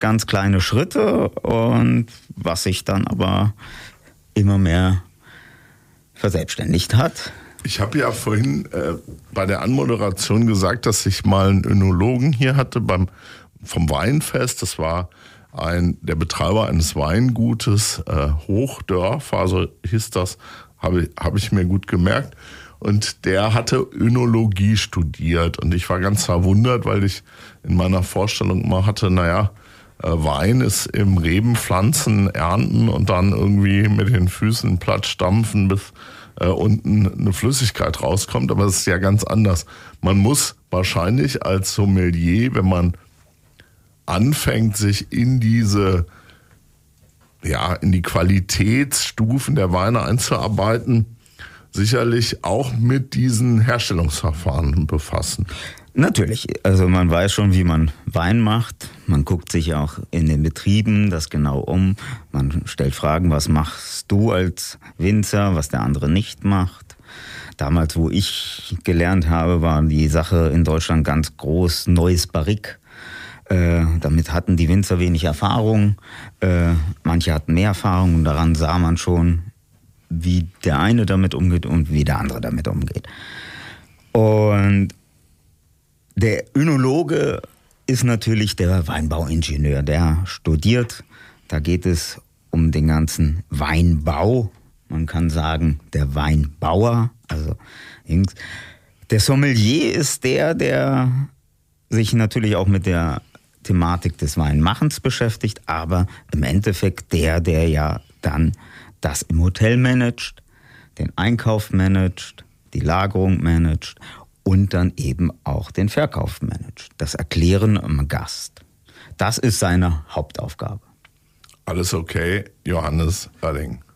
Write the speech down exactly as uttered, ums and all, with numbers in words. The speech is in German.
ganz kleine Schritte und was sich dann aber immer mehr verselbstständigt hat. Ich habe ja vorhin äh, bei der Anmoderation gesagt, dass ich mal einen Önologen hier hatte beim, vom Weinfest. Das war ein, der Betreiber eines Weingutes, äh, Hochdörf, also hieß das, habe hab ich mir gut gemerkt. Und der hatte Önologie studiert. Und ich war ganz verwundert, weil ich in meiner Vorstellung immer hatte, naja, äh, Wein ist im Rebenpflanzen ernten und dann irgendwie mit den Füßen platt stampfen, bis äh, unten eine Flüssigkeit rauskommt. Aber es ist ja ganz anders. Man muss wahrscheinlich als Sommelier, wenn man anfängt, sich in diese, ja, in die Qualitätsstufen der Weine einzuarbeiten, sicherlich auch mit diesen Herstellungsverfahren befassen. Natürlich, also man weiß schon, wie man Wein macht. Man guckt sich auch in den Betrieben das genau um. Man stellt Fragen, was machst du als Winzer, was der andere nicht macht. Damals, wo ich gelernt habe, war die Sache in Deutschland ganz groß, neues Barrique. Äh, damit hatten die Winzer wenig Erfahrung. Äh, manche hatten mehr Erfahrung und daran sah man schon, wie der eine damit umgeht und wie der andere damit umgeht. Und der Önologe ist natürlich der Weinbauingenieur, der studiert. Da geht es um den ganzen Weinbau. Man kann sagen, der Weinbauer. Also der Sommelier ist der, der sich natürlich auch mit der Thematik des Weinmachens beschäftigt, aber im Endeffekt der, der ja dann das im Hotel managt, den Einkauf managt, die Lagerung managt und dann eben auch den Verkauf managt. Das Erklären am Gast. Das ist seine Hauptaufgabe. Alles okay, Johannes Oerding.